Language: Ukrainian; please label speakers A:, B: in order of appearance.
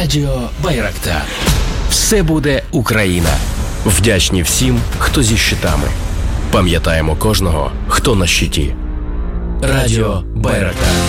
A: Радіо Байрактар. Все буде Україна. Вдячні всім, хто зі щитами. Пам'ятаємо кожного, хто на щиті. Радіо Байрактар.